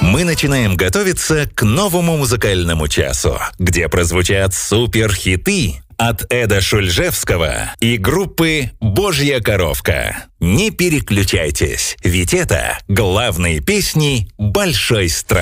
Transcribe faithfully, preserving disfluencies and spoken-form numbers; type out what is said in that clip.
Мы начинаем готовиться к новому музыкальному часу, где прозвучат суперхиты от Эда Шульжевского и группы «Божья коровка». Не переключайтесь, ведь это главные песни большой страны.